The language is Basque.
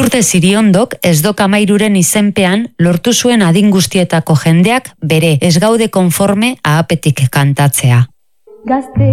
Urte Ziriondok ez dok 13 izenpean lortu zuen adin guztietako jendeak bere ez gaude konforme ahapetik kantatzea.